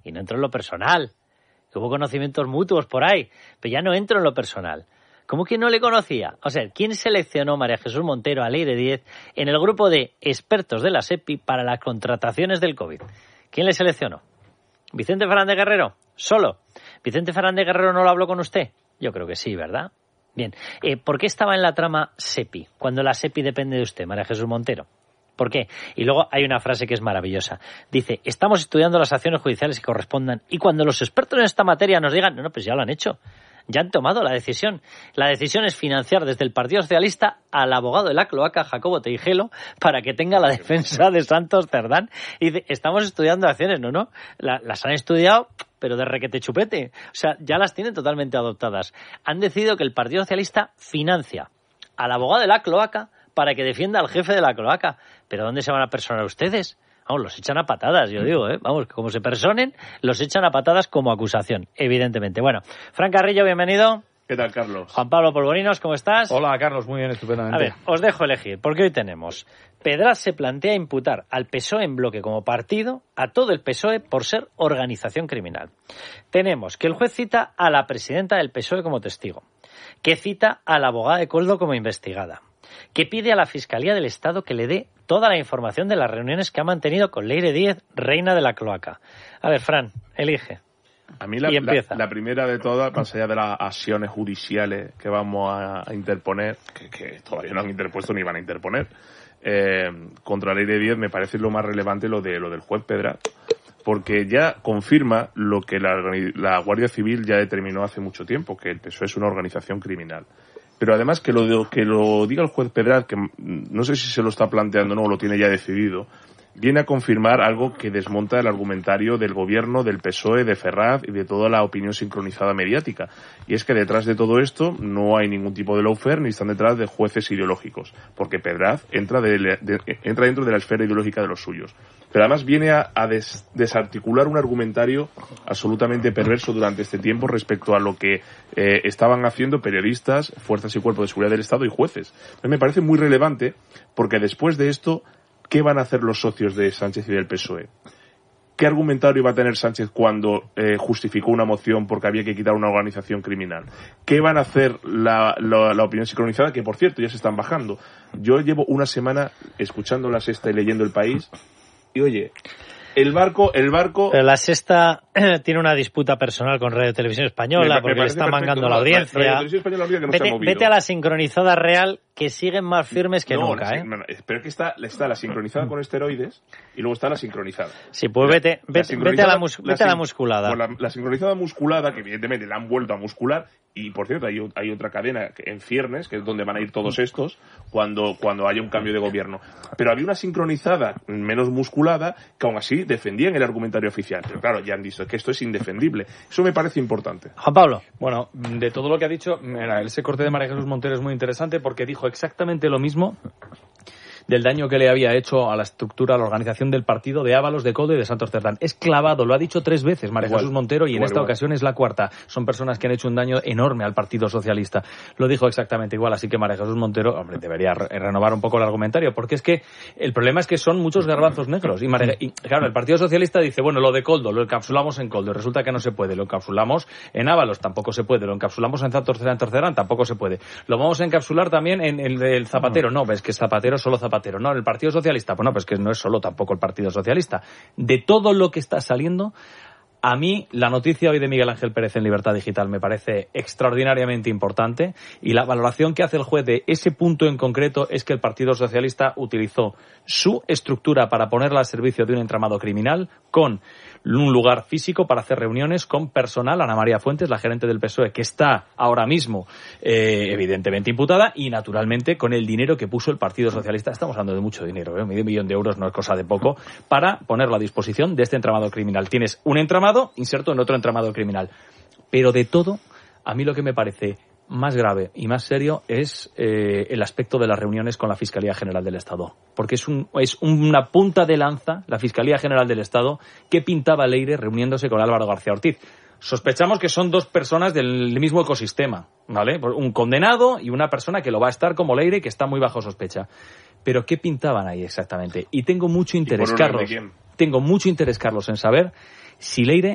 y no entro en lo personal. Hubo conocimientos mutuos por ahí, pero ya no entro en lo personal. ¿Cómo que no le conocía? O sea, ¿quién seleccionó María Jesús Montero a Leire Díez en el grupo de expertos de la SEPI para las contrataciones del COVID? ¿Quién le seleccionó? ¿Vicente Fernández Guerrero? ¿Solo? ¿Vicente Fernández Guerrero no lo habló con usted? Yo creo que sí, ¿verdad? Bien. ¿Por qué estaba en la trama SEPI, cuando la SEPI depende de usted, María Jesús Montero? ¿Por qué? Y luego hay una frase que es maravillosa. Dice, estamos estudiando las acciones judiciales que correspondan y cuando los expertos en esta materia nos digan, no, pues ya lo han hecho. Ya han tomado la decisión. La decisión es financiar desde el Partido Socialista al abogado de la cloaca, Jacobo Teijelo, para que tenga la defensa de Santos Cerdán. Y dice, estamos estudiando acciones. No. Las han estudiado, pero de requete chupete. O sea, ya las tienen totalmente adoptadas. Han decidido que el Partido Socialista financia al abogado de la cloaca para que defienda al jefe de la cloaca. ¿Pero dónde se van a personar ustedes? Vamos, los echan a patadas, yo digo, Vamos, como se personen, los echan a patadas como acusación, evidentemente. Bueno, Fran Carrillo, bienvenido. ¿Qué tal, Carlos? Juan Pablo Polvorinos, ¿cómo estás? Hola, Carlos, muy bien, estupendamente. A ver, os dejo elegir, porque hoy tenemos... Pedraz se plantea imputar al PSOE en bloque como partido a todo el PSOE por ser organización criminal. Tenemos que el juez cita a la presidenta del PSOE como testigo, que cita a la abogada de Coldo como investigada, que pide a la Fiscalía del Estado que le dé toda la información de las reuniones que ha mantenido con Leire Díez, reina de la cloaca. A ver, Fran, elige. A mí la primera de todas, más allá de las acciones judiciales que vamos a interponer, que todavía no han interpuesto ni van a interponer, contra Leire Díez, me parece lo más relevante lo del juez Pedraz, porque ya confirma lo que la Guardia Civil ya determinó hace mucho tiempo, que el PSOE es una organización criminal. Pero además que lo diga el juez Pedraz, que no sé si se lo está planteando o no, lo tiene ya decidido, viene a confirmar algo que desmonta el argumentario del gobierno, del PSOE, de Ferraz y de toda la opinión sincronizada mediática. Y es que detrás de todo esto no hay ningún tipo de lawfare ni están detrás de jueces ideológicos, porque Pedraz entra dentro de la esfera ideológica de los suyos. Pero además viene a desarticular un argumentario absolutamente perverso durante este tiempo respecto a lo que estaban haciendo periodistas, fuerzas y cuerpos de seguridad del Estado y jueces. Entonces me parece muy relevante porque después de esto, ¿qué van a hacer los socios de Sánchez y del PSOE? ¿Qué argumentario iba a tener Sánchez cuando justificó una moción porque había que quitar una organización criminal? ¿Qué van a hacer la opinión sincronizada? Que, por cierto, ya se están bajando. Yo llevo una semana escuchando La Sexta y leyendo El País y, oye, el barco... Pero La Sexta tiene una disputa personal con Radio Televisión Española porque le está mangando la audiencia. Radio Televisión Española que no se ha movido. Vete a la sincronizada real, que siguen más firmes que nunca, pero que está la sincronizada con esteroides y luego está la sincronizada. Sí, pues vete a la musculada. Pues la sincronizada musculada, que evidentemente la han vuelto a muscular, y por cierto hay otra cadena en ciernes, que es donde van a ir todos estos cuando haya un cambio de gobierno. Pero había una sincronizada menos musculada que aún así defendían el argumentario oficial. Pero claro, ya han dicho que esto es indefendible. Eso me parece importante. Juan Pablo. Bueno, de todo lo que ha dicho, ese corte de María Jesús Montero es muy interesante porque dijo exactamente lo mismo del daño que le había hecho a la estructura, a la organización del partido de Ábalos, de Coldo y de Santos Cerdán. Es clavado, lo ha dicho 3 veces María Jesús Montero y en esta ocasión es la 4ª. Son personas que han hecho un daño enorme al Partido Socialista. Lo dijo exactamente igual, así que María Jesús Montero, hombre, debería renovar un poco el argumentario, porque es que el problema es que son muchos garbanzos negros. Y claro, el Partido Socialista dice, bueno, lo de Coldo, lo encapsulamos en Coldo, y resulta que no se puede. Lo encapsulamos en Ábalos, tampoco se puede. Lo encapsulamos en Santos Cerdán, tampoco se puede. Lo vamos a encapsular también en el del Zapatero. No, ves que Zapatero solo Zapatero. No, en el Partido Socialista, pues no, pues que no es solo tampoco el Partido Socialista. De todo lo que está saliendo, a mí la noticia hoy de Miguel Ángel Pérez en Libertad Digital me parece extraordinariamente importante y la valoración que hace el juez de ese punto en concreto es que el Partido Socialista utilizó su estructura para ponerla al servicio de un entramado criminal con un lugar físico para hacer reuniones con personal, Ana María Fuentes, la gerente del PSOE, que está ahora mismo evidentemente imputada, y naturalmente con el dinero que puso el Partido Socialista, estamos hablando de mucho dinero, medio millón de euros no es cosa de poco, para ponerlo a disposición de este entramado criminal. Tienes un entramado inserto en otro entramado criminal. Pero de todo, a mí lo que me parece más grave y más serio es el aspecto de las reuniones con la Fiscalía General del Estado. Porque es una punta de lanza, la Fiscalía General del Estado, que pintaba Leire reuniéndose con Álvaro García Ortiz. Sospechamos que son 2 personas del mismo ecosistema, ¿vale? Un condenado y una persona que lo va a estar como Leire, que está muy bajo sospecha. Pero ¿qué pintaban ahí exactamente? Y tengo mucho interés, Carlos, en saber si Leire